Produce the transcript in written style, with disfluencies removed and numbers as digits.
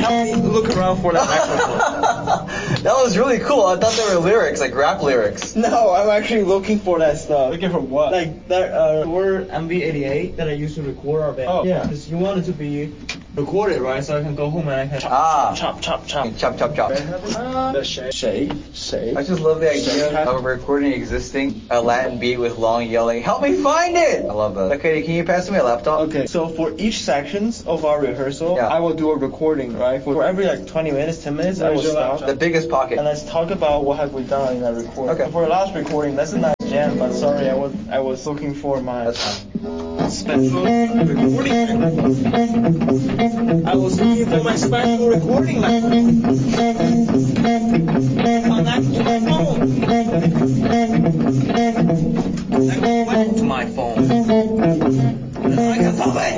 Look around for that microphone. That was really cool. I thought they were lyrics, like rap lyrics. No, I'm actually looking for that stuff. Looking for what? Like that word MV88 that I used to record our band. Oh. Yeah. Because you want it to be recorded, right? So I can go home and I can chop. Chop. Shay. I just love the idea of recording existing a Latin beat with Long yelling, "Help me find it!" I love that. Okay, can you pass me a laptop? Okay, so for each sections of our rehearsal, Yeah. I will do a recording, right? For every like 20 minutes, 10 minutes, I will stop. The biggest pocket. And let's talk about what have we done in that recording. Okay. So for the last recording, that's a nice jam, but sorry, I was looking for my That's fine. special recording. I was looking for my special recording.